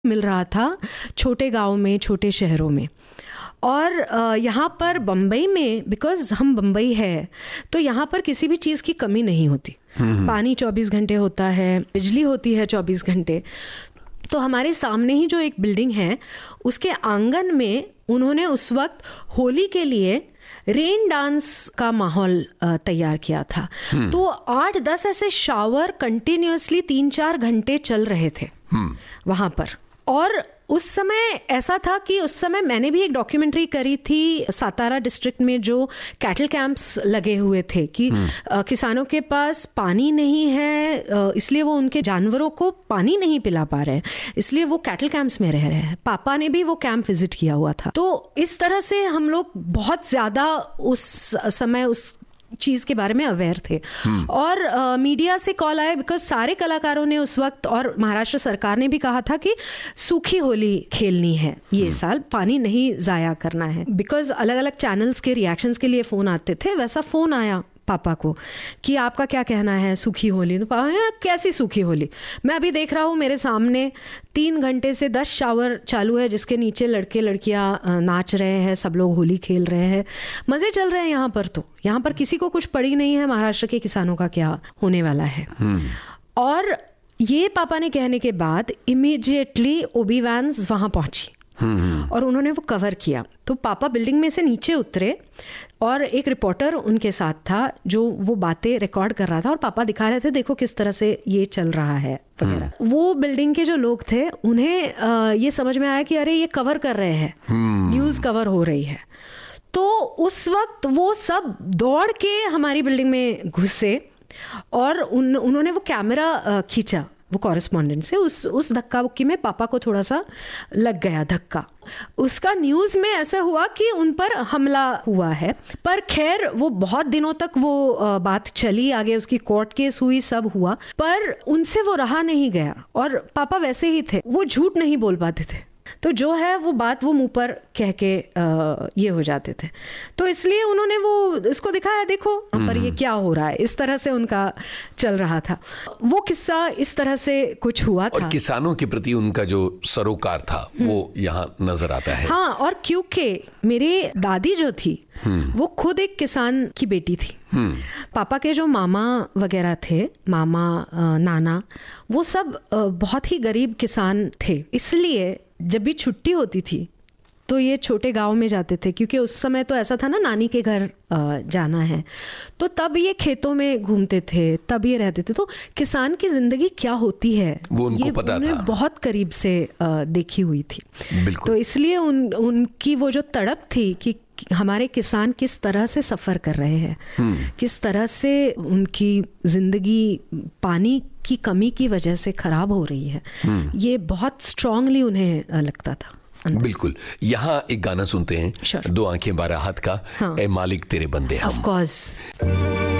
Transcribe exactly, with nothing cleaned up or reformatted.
मिल रहा था छोटे गांव में, छोटे शहरों में। और यहाँ पर बम्बई में, बिकॉज हम बम्बई है तो यहाँ पर किसी भी चीज़ की कमी नहीं होती। पानी चौबीस घंटे होता है, बिजली होती है चौबीस घंटे। तो हमारे सामने ही जो एक बिल्डिंग है उसके आंगन में उन्होंने उस वक्त होली के लिए रेन डांस का माहौल तैयार किया था। तो आठ दस ऐसे शावर कंटिन्यूअसली तीन चार घंटे चल रहे थे वहाँ पर। और उस समय ऐसा था कि उस समय मैंने भी एक डॉक्यूमेंट्री करी थी सातारा डिस्ट्रिक्ट में, जो कैटल कैंप्स लगे हुए थे कि आ, किसानों के पास पानी नहीं है, आ, इसलिए वो उनके जानवरों को पानी नहीं पिला पा रहे हैं, इसलिए वो कैटल कैंप्स में रह रहे हैं। पापा ने भी वो कैंप विजिट किया हुआ था। तो इस तरह से हम लोग बहुत ज़्यादा उस समय उस चीज़ के बारे में अवेयर थे। और आ, मीडिया से कॉल आया, बिकॉज सारे कलाकारों ने उस वक्त, और महाराष्ट्र सरकार ने भी कहा था कि सूखी होली खेलनी है ये साल, पानी नहीं ज़ाया करना है। बिकॉज अलग अलग चैनल्स के रिएक्शंस के लिए फ़ोन आते थे, वैसा फ़ोन आया पापा को कि आपका क्या कहना है सूखी होली। तो पापा ने, कैसी सूखी होली, मैं अभी देख रहा हूँ मेरे सामने तीन घंटे से दस शावर चालू है जिसके नीचे लड़के लड़कियां नाच रहे हैं, सब लोग होली खेल रहे हैं, मज़े चल रहे हैं यहाँ पर। तो यहाँ पर किसी को कुछ पड़ी नहीं है, महाराष्ट्र के किसानों का क्या होने वाला है। और ये पापा ने कहने के बाद इमीडिएटली ओबी वैन्स वहाँ पहुँची और उन्होंने वो कवर किया। तो पापा बिल्डिंग में से नीचे उतरे और एक रिपोर्टर उनके साथ था जो वो बातें रिकॉर्ड कर रहा था, और पापा दिखा रहे थे देखो किस तरह से ये चल रहा है वगैरह। वो बिल्डिंग के जो लोग थे उन्हें आ, ये समझ में आया कि अरे ये कवर कर रहे हैं, न्यूज़ कवर हो रही है। तो उस वक्त वो सब दौड़ के हमारी बिल्डिंग में घुसे और उन उन्होंने वो कैमरा खींचा वो कॉरेस्पॉन्डेंट से। उस उस धक्का मुक्की में पापा को थोड़ा सा लग गया धक्का। उसका न्यूज़ में ऐसा हुआ कि उन पर हमला हुआ है, पर खैर वो बहुत दिनों तक वो बात चली, आगे उसकी कोर्ट केस हुई, सब हुआ, पर उनसे वो रहा नहीं गया। और पापा वैसे ही थे, वो झूठ नहीं बोल पाते थे, तो जो है वो बात वो मुंह पर कह के आ, ये हो जाते थे। तो इसलिए उन्होंने वो इसको दिखाया, देखो पर ये क्या हो रहा है, इस तरह से उनका चल रहा था। वो किस्सा इस तरह से कुछ हुआ था। और किसानों के प्रति उनका जो सरोकार था वो यहाँ नजर आता है। हाँ, और क्योंकि मेरी दादी जो थी वो खुद एक किसान की बेटी थी। पापा के जो मामा वगैरह थे, मामा नाना, वो सब बहुत ही गरीब किसान थे। इसलिए जब भी छुट्टी होती थी तो ये छोटे गांव में जाते थे, क्योंकि उस समय तो ऐसा था ना, नानी के घर जाना है, तो तब ये खेतों में घूमते थे, तब ये रहते थे। तो किसान की जिंदगी क्या होती है वो उनको ये पता था, बहुत करीब से देखी हुई थी। बिल्कुल। तो इसलिए उन उनकी वो जो तड़प थी कि हमारे किसान किस तरह से सफ़र कर रहे हैं, किस तरह से उनकी ज़िंदगी पानी की कमी की वजह से ख़राब हो रही है, ये बहुत स्ट्रांगली उन्हें लगता था। बिल्कुल। यहाँ एक गाना सुनते हैं, sure. दो आंखें बारह हाथ का, हाँ। ए मालिक तेरे बंदे हम। Of course.